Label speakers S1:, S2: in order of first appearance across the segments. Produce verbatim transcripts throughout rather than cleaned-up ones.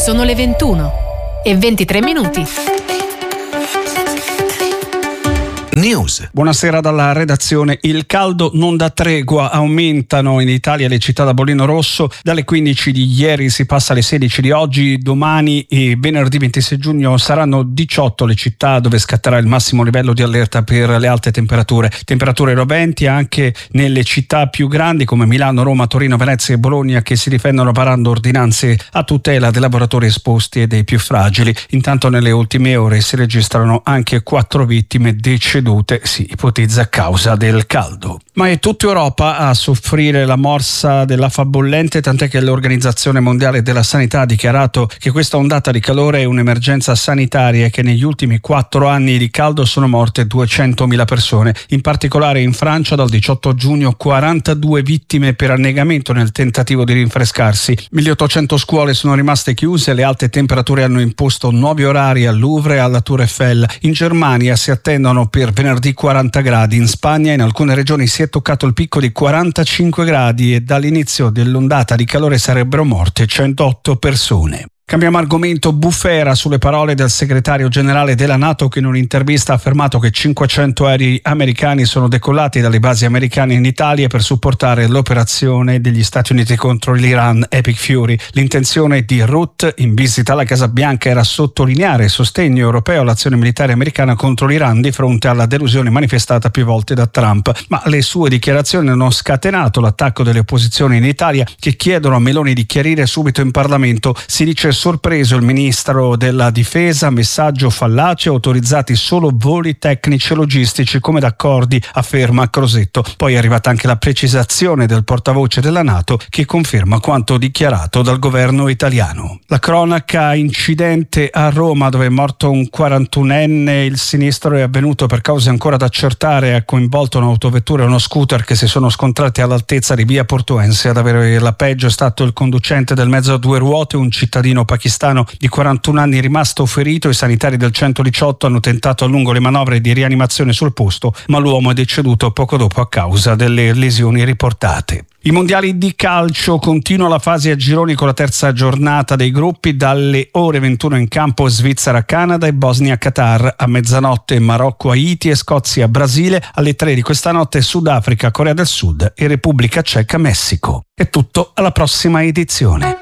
S1: Sono le ventuno e ventitré minuti.
S2: News. Buonasera dalla redazione. Il caldo non dà tregua, aumentano in Italia le città da bollino rosso. Dalle quindici di ieri si passa alle sedici di oggi. Domani e venerdì ventisei giugno saranno diciotto le città dove scatterà il massimo livello di allerta per le alte temperature. Temperature roventi anche nelle città più grandi come Milano, Roma, Torino, Venezia e Bologna, che si difendono varando ordinanze a tutela dei lavoratori esposti e dei più fragili. Intanto nelle ultime ore si registrano anche quattro vittime decedute, si ipotizza a causa del caldo. Ma è tutta Europa a soffrire la morsa dell'afa bollente, tant'è che l'Organizzazione Mondiale della Sanità ha dichiarato che questa ondata di calore è un'emergenza sanitaria e che negli ultimi quattro anni di caldo sono morte duecentomila persone. In particolare in Francia dal diciotto giugno quarantadue vittime per annegamento nel tentativo di rinfrescarsi. milleottocento scuole sono rimaste chiuse, le alte temperature hanno imposto nuovi orari al Louvre e alla Tour Eiffel. In Germania si attendono per venerdì quaranta gradi, in Spagna in alcune regioni si è toccato il picco di quarantacinque gradi e dall'inizio dell'ondata di calore sarebbero morte centootto persone. Cambiamo argomento. Bufera sulle parole del segretario generale della NATO, che in un'intervista ha affermato che cinquecento aerei americani sono decollati dalle basi americane in Italia per supportare l'operazione degli Stati Uniti contro l'Iran Epic Fury. L'intenzione di Rutte in visita alla Casa Bianca era sottolineare il sostegno europeo all'azione militare americana contro l'Iran di fronte alla delusione manifestata più volte da Trump, ma le sue dichiarazioni hanno scatenato l'attacco delle opposizioni in Italia, che chiedono a Meloni di chiarire subito in Parlamento. Si dice sorpreso il ministro della difesa, messaggio fallace, autorizzati solo voli tecnici e logistici come d'accordi, afferma Crosetto. Poi è arrivata anche la precisazione del portavoce della NATO, che conferma quanto dichiarato dal governo italiano. La cronaca: incidente a Roma dove è morto un quarantunenne, il sinistro è avvenuto per cause ancora da accertare, ha coinvolto un'autovettura e uno scooter che si sono scontrati all'altezza di via Portuense. Ad avere la peggio è stato il conducente del mezzo a due ruote, un cittadino pakistano di quarantuno anni rimasto ferito. I sanitari del centodiciotto hanno tentato a lungo le manovre di rianimazione sul posto, ma l'uomo è deceduto poco dopo a causa delle lesioni riportate. I mondiali di calcio, continua la fase a gironi con la terza giornata dei gruppi. Dalle ore ventuno in campo Svizzera-Canada e Bosnia-Qatar, a mezzanotte Marocco-Haiti e Scozia-Brasile, alle tre di questa notte Sudafrica-Corea del Sud e Repubblica Ceca-Messico. È tutto, alla prossima edizione.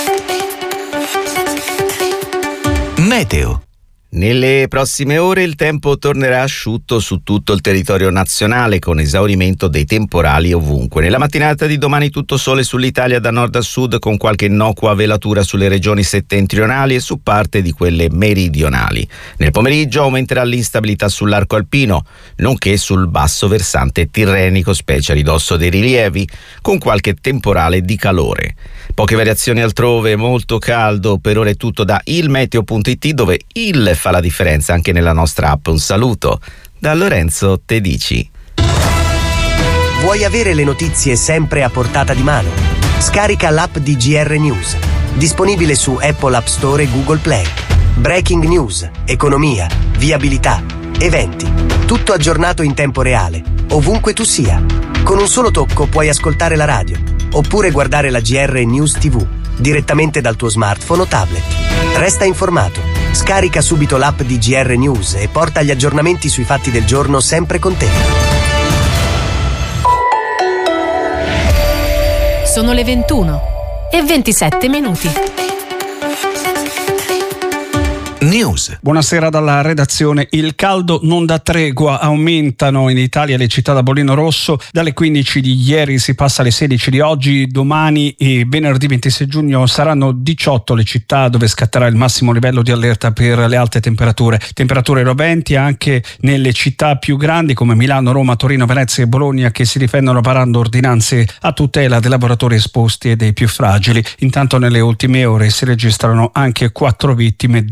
S3: Meteo. Nelle prossime ore il tempo tornerà asciutto su tutto il territorio nazionale, con esaurimento dei temporali ovunque. Nella mattinata di domani tutto sole sull'Italia da nord a sud, con qualche innocua velatura sulle regioni settentrionali e su parte di quelle meridionali. Nel pomeriggio aumenterà l'instabilità sull'arco alpino, nonché sul basso versante tirrenico, specie a ridosso dei rilievi, con qualche temporale di calore. Poche variazioni altrove, molto caldo. Per ora è tutto da ilmeteo punto it, dove il fa la differenza anche nella nostra app. Un saluto da Lorenzo Tedici.
S4: Vuoi avere le notizie sempre a portata di mano? Scarica l'app di G R News, disponibile su Apple App Store e Google Play. Breaking news, economia, viabilità, eventi, tutto aggiornato in tempo reale, ovunque tu sia. Con un solo tocco puoi ascoltare la radio, oppure guardare la G R News tivù direttamente dal tuo smartphone o tablet. Resta informato. Scarica subito l'app di G R News e porta gli aggiornamenti sui fatti del giorno sempre con te.
S1: Sono le ventuno e ventisette minuti.
S2: News. Buonasera dalla redazione. Il caldo non dà tregua, aumentano in Italia le città da bollino rosso. Dalle quindici di ieri si passa alle sedici di oggi. Domani e venerdì ventisei giugno saranno diciotto le città dove scatterà il massimo livello di allerta per le alte temperature. Temperature roventi anche nelle città più grandi come Milano, Roma, Torino, Venezia e Bologna, che si difendono varando ordinanze a tutela dei lavoratori esposti e dei più fragili. Intanto nelle ultime ore si registrano anche quattro vittime decedute,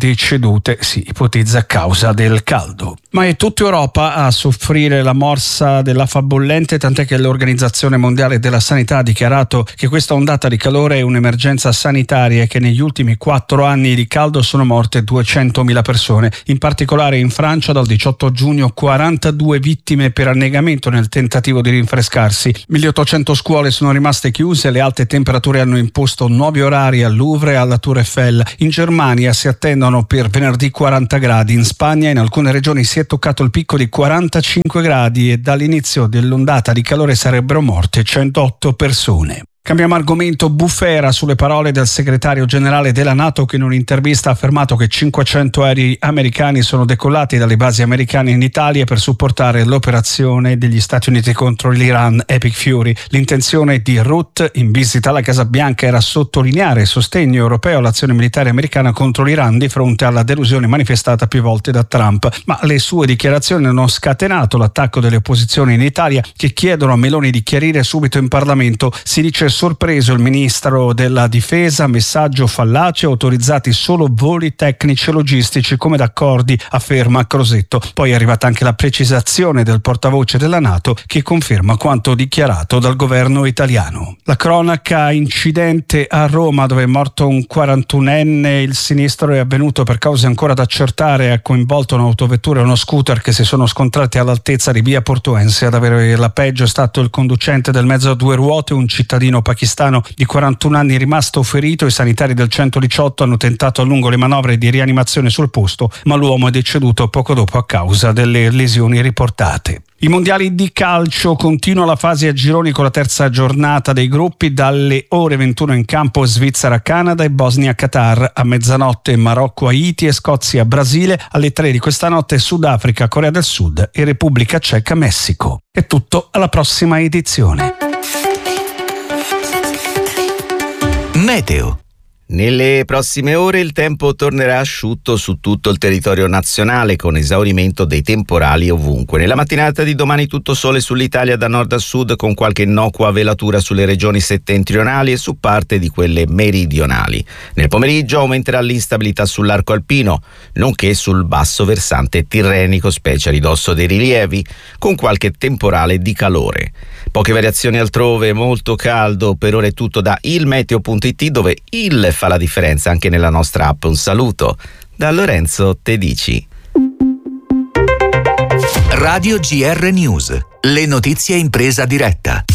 S2: decedute si ipotizza a causa del caldo. Ma è tutta Europa a soffrire la morsa dell'afa bollente, tant'è che l'Organizzazione Mondiale della Sanità ha dichiarato che questa ondata di calore è un'emergenza sanitaria e che negli ultimi quattro anni di caldo sono morte duecentomila persone. In particolare in Francia dal diciotto giugno quarantadue vittime per annegamento nel tentativo di rinfrescarsi. milleottocento scuole sono rimaste chiuse, le alte temperature hanno imposto nuovi orari al Louvre e alla Tour Eiffel. In Germania si attendono per venerdì quaranta gradi, in Spagna in alcune regioni si è toccato il picco di quarantacinque gradi e dall'inizio dell'ondata di calore sarebbero morte centootto persone. Cambiamo argomento. Bufera sulle parole del segretario generale della NATO che in un'intervista ha affermato che cinquecento aerei americani sono decollati dalle basi americane in Italia per supportare l'operazione degli Stati Uniti contro l'Iran Epic Fury. L'intenzione di Rutte in visita alla Casa Bianca era sottolineare il sostegno europeo all'azione militare americana contro l'Iran di fronte alla delusione manifestata più volte da Trump, ma le sue dichiarazioni hanno scatenato l'attacco delle opposizioni in Italia che chiedono a Meloni di chiarire subito in Parlamento. Si dice sorpreso il ministro della difesa, messaggio fallace, autorizzati solo voli tecnici e logistici come d'accordi, afferma Crosetto. Poi è arrivata anche la precisazione del portavoce della NATO che conferma quanto dichiarato dal governo italiano. La cronaca: incidente a Roma dove è morto un quarantunenne, il sinistro è avvenuto per cause ancora da accertare, ha coinvolto un'autovettura e uno scooter che si sono scontrati all'altezza di via Portuense. Ad avere la peggio è stato il conducente del mezzo a due ruote, un cittadino pakistano di quarantuno anni rimasto ferito. I sanitari del centodiciotto hanno tentato a lungo le manovre di rianimazione sul posto, ma l'uomo è deceduto poco dopo a causa delle lesioni riportate. I mondiali di calcio, continua la fase a gironi con la terza giornata dei gruppi. Dalle ore ventuno in campo Svizzera-Canada e Bosnia-Qatar, a mezzanotte Marocco-Haiti e Scozia-Brasile, alle tre di questa notte Sudafrica-Corea del Sud e Repubblica Ceca-Messico. È tutto, alla prossima edizione.
S3: Meteo. Nelle prossime ore il tempo tornerà asciutto su tutto il territorio nazionale con esaurimento dei temporali ovunque. Nella mattinata di domani tutto sole sull'Italia da nord a sud con qualche innocua velatura sulle regioni settentrionali e su parte di quelle meridionali. Nel pomeriggio aumenterà l'instabilità sull'arco alpino, nonché sul basso versante tirrenico, specie a ridosso dei rilievi, con qualche temporale di calore. Poche variazioni altrove, molto caldo. Per ora è tutto da ilmeteo punto it, dove il fa la differenza anche nella nostra app. Un saluto da Lorenzo Tedici.
S5: Radio G R News, le notizie in presa diretta.